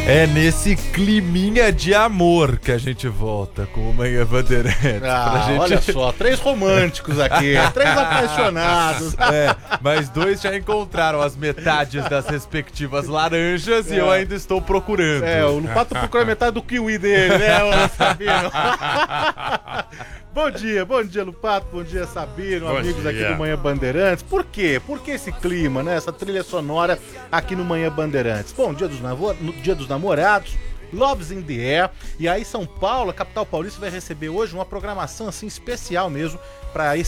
É nesse climinha de amor que a gente volta com o Manhã Bandeirantes. Olha só, 3 românticos aqui, 3 apaixonados. Mas 2 já encontraram as metades das respectivas laranjas e eu ainda estou procurando. O Lupato procura metade do kiwi dele, né, ô Sabino? Bom dia, Lupato, bom dia, Sabino, Bom amigos dia. aqui do Manhã Bandeirantes. Por quê? Por que esse clima, né? Essa trilha sonora aqui no Manhã Bandeirantes? Bom, no Dia dos Namorados, Loves in the Air, e aí São Paulo, a capital paulista, vai receber hoje uma programação assim especial mesmo para